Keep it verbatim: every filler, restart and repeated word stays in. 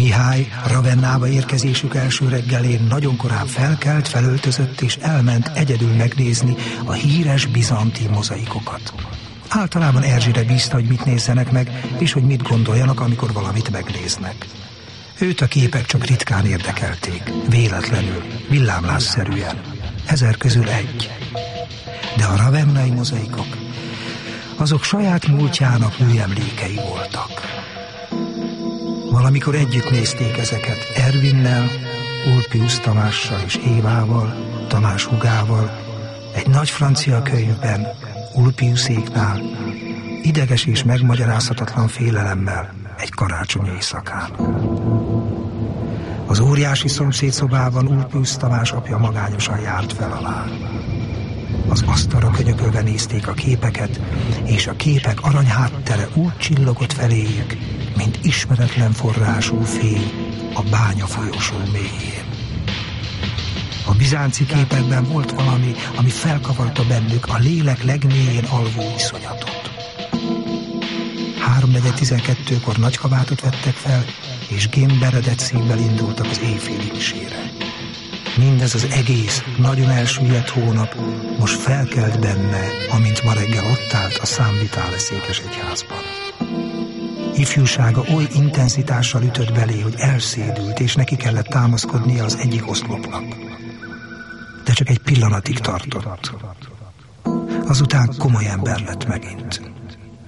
Mihály Ravennába érkezésük első reggelén nagyon korán felkelt, felöltözött és elment egyedül megnézni a híres bizanti mozaikokat. Általában Erzsire bízta, hogy mit nézzenek meg, és hogy mit gondoljanak, amikor valamit megnéznek. Őt a képek csak ritkán érdekelték, véletlenül, villámlásszerűen, ezer közül egy. De a ravennai mozaikok, azok saját múltjának műemlékei voltak. Valamikor együtt nézték ezeket Ervinnel, Ulpius Tamással és Évával, Tamás hugával, egy nagy francia könyvben, Ulpiuséknál, ideges és megmagyarázhatatlan félelemmel egy karácsonyi éjszakán. Az óriási szomszédszobában Ulpius Tamás apja magányosan járt fel alá. Az asztalra könyökölve nézték a képeket, és a képek aranyháttere úgy csillogott feléjük, mint ismeretlen forrású fény a bánya folyosó mélyén. A bizánci képekben volt valami, ami felkavarta bennük a lélek legmélyén alvó iszonyatot. Háromnegyed tizenkettőkor nagy kabátot vettek fel, és gémberedett szívvel indultak az éjféli misére. Mindez az egész, nagyon elsüllyedt hónap most felkelt benne, amint ma reggel ott állt a San Vitale székesegyházban. Ifjúsága oly intenzitással ütött belé, hogy elszédült, és neki kellett támaszkodnia az egyik oszlopnak. De csak egy pillanatig tartott. Azután komoly ember lett megint.